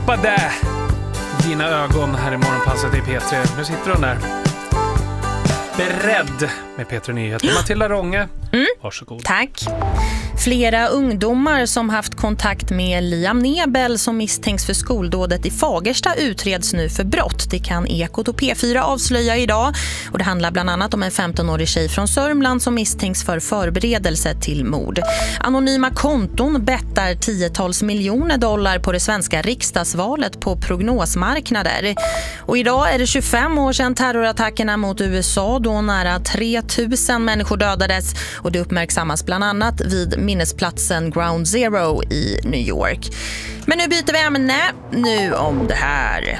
Badä! Dina ögon här i morgonpasset i P3. Nu sitter hon där. Beredd med P3 Nyheter. Matilda Rånge, varsågod. Tack. Flera ungdomar som haft kontakt med Liam Nebel som misstänks för skoldådet i Fagersta utreds nu för brott. Det kan Ekot och P4 avslöja idag. Och det handlar bland annat om en 15-årig tjej från Sörmland som misstänks för förberedelse till mord. Anonyma konton bettar tiotals miljoner dollar på det svenska riksdagsvalet på prognosmarknader. Och idag är det 25 år sedan terrorattackerna mot USA då nära 3000 människor dödades. Och det uppmärksammas bland annat vid minnesplatsen Ground Zero i New York. Men nu byter vi ämne. Nu om det här.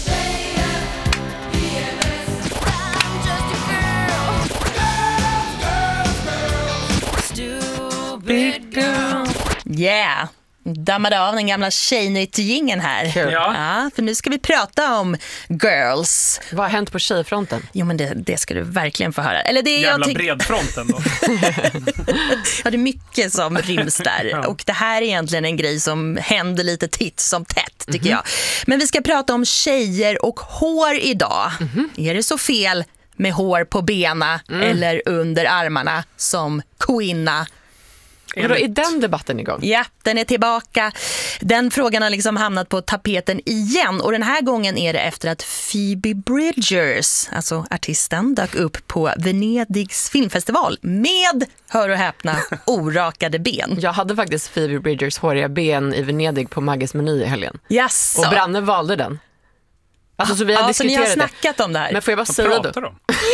Yeah! Dammade av den gamla Tjejnytt-gingen här. Ja, för nu ska vi prata om girls. Vad har hänt på tjejfronten? Jo, men det ska du verkligen få höra. Eller det jävla bredfronten då. Ja, det är mycket som ryms där. Och det här är egentligen en grej som händer lite titt som tätt, tycker jag. Men vi ska prata om tjejer och hår idag. Är det så fel med hår på bena eller under armarna som kvinna? Vadå, är den debatten igång? Ja, den är tillbaka. Den frågan har liksom hamnat på tapeten igen. Och den här gången är det efter att Phoebe Bridgers, alltså artisten, dök upp på Venedigs filmfestival med, hör och häpna, orakade ben. Jag hade faktiskt Phoebe Bridgers håriga ben i Venedig på Magges meny i helgen. Yes. Och Branne valde den. Alltså, så vi har diskuterat så ni har snackat om det här. Men får jag bara säga Vad pratar du om?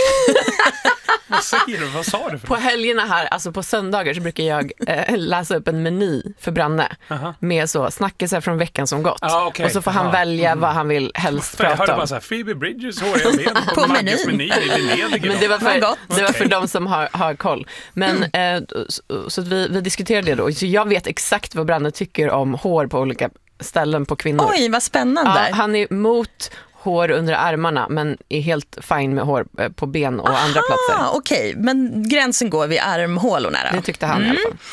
Vad säger du? Vad sa du? På helgerna här, alltså på söndagar så brukar jag läsa upp en meny för Branne med så snackelser från veckan som gått. Och så får han välja vad han vill helst prata om. Jag hörde bara så här, Phoebe Bridgers håriga ben på Magges meny i Venedig. Men det var för de som har koll. Men så att vi diskuterade det då. Så jag vet exakt vad Branne tycker om hår på olika ställen på kvinnor. Oj, vad spännande. Ja, han är emot hår under armarna men är helt fine med hår på ben och andra platser. Okej, men gränsen går vid armhålorna då. Det tyckte han i alla fall.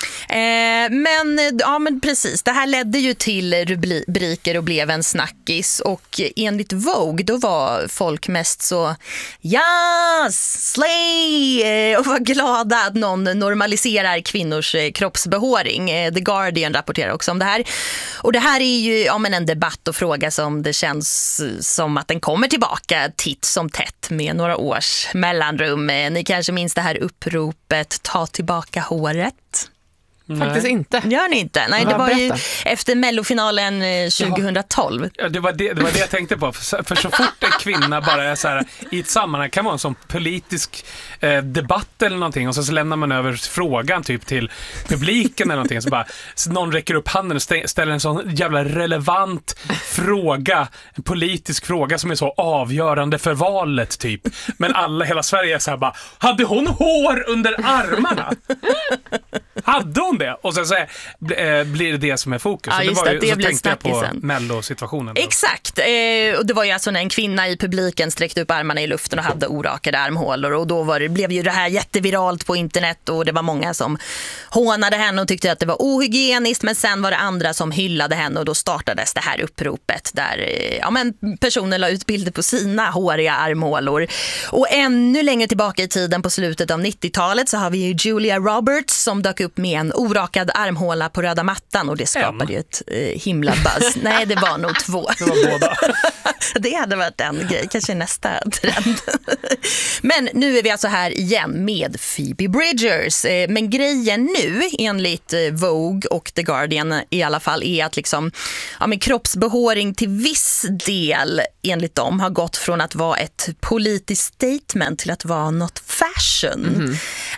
Men precis, det här ledde ju till rubriker och blev en snackis, och enligt Vogue då var folk mest så yes, slay, och var glada att någon normaliserar kvinnors kroppsbehåring. The Guardian rapporterar också om det här. Och det här är ju en debatt och fråga som det känns som att den kommer tillbaka titt som tätt med några års mellanrum. Ni kanske minns det här uppropet ta tillbaka håret? Faktiskt inte. Gör ni inte? Nej, det var ju efter mellofinalen 2012. Ja, det var det jag tänkte på. För så fort en kvinna bara är så här i ett sammanhang, kan vara en sån politisk debatt eller någonting, och så lämnar man över frågan typ till publiken eller någonting, så någon räcker upp handen och ställer en sån jävla relevant fråga, en politisk fråga som är så avgörande för valet typ. Men hela Sverige är så här bara, hade hon hår under armarna? Hade hon det? Och sen så blir det som är fokus. Ja, just det blir tänkte jag på Mello-situationen. Exakt. Och det var ju alltså när en kvinna i publiken sträckte upp armarna i luften och hade orakade armhålor. Och då blev ju det här jätteviralt på internet, och det var många som hånade henne och tyckte att det var ohygieniskt. Men sen var det andra som hyllade henne, och då startades det här uppropet där personer la ut bilder på sina håriga armhålor. Och ännu längre tillbaka i tiden, på slutet av 90-talet, så har vi ju Julia Roberts som dök upp med en orakad armhåla på röda mattan, och det skapade ju ett himla buzz. Nej, det var nog 2. Det var båda. Det hade varit en grej, kanske nästa trend. Men nu är vi alltså här igen med Phoebe Bridgers. Men grejen nu, enligt Vogue och The Guardian i alla fall, är att kroppsbehåring till viss del, enligt dem, har gått från att vara ett politiskt statement till att vara något fashion.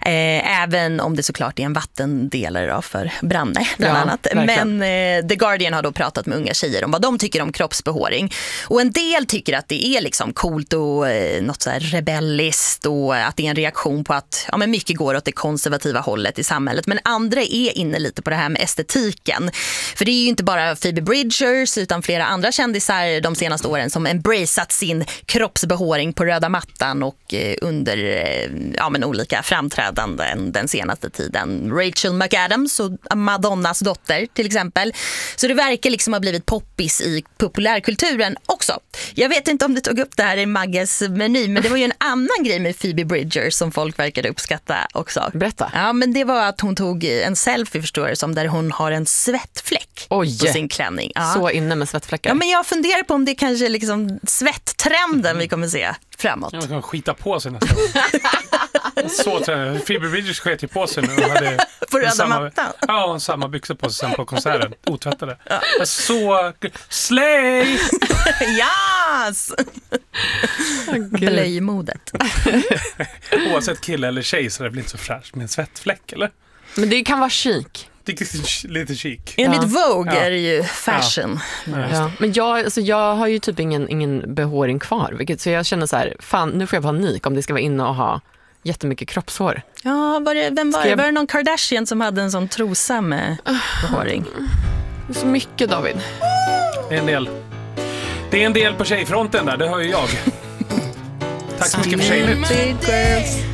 Även om det såklart är en vattendelare för Branne bland annat. Verkligen. Men The Guardian har då pratat med unga tjejer om vad de tycker om kroppsbehåring. Och en del tycker att det är liksom coolt och något så här rebelliskt, och att det är en reaktion på att mycket går åt det konservativa hållet i samhället. Men andra är inne lite på det här med estetiken. För det är ju inte bara Phoebe Bridgers utan flera andra kändisar de senaste åren som embraceat sin kroppsbehåring på röda mattan och under olika framträdanden framträdanden den senaste tiden. Rachel McAdams och Madonnas dotter till exempel. Så det verkar liksom ha blivit poppis i populärkulturen också. Jag vet inte om du tog upp det här i Magges meny, men det var ju en annan grej med Phoebe Bridgers som folk verkade uppskatta också. Berätta. Ja, men det var att hon tog en selfie, förstår du, som där hon har en svettfläck på sin klänning. Ja. Så inne med svettfläckar. Ja, men jag funderar på om det kanske är liksom svetttrenden vi kommer se framåt. Jag kan skita på sig nästan. Så tränade. Phoebe Bridgers sket ju på sig nu. På röda mattan? Ja, hon samma byxor på sig sen på konserten. Otvättade. Ja. Så... Slay! Yes! Blöjmodet. Oavsett kille eller tjej så det blir inte så fräscht med en svettfläck, eller? Men det kan vara chic. Lite chic. Enligt Vogue är det ju fashion. Ja. Men jag har ju typ ingen behåring kvar. Så jag känner så här, fan, nu får jag vara nik om det ska vara inne och ha jättemycket kroppshår. Ja, vem var det? Var det någon Kardashian som hade en sån trosa med behåring? Det är så mycket, David. Det är en del. Det är en del på tjejfronten där, det hör ju jag. Tack så mycket för tjejnytt.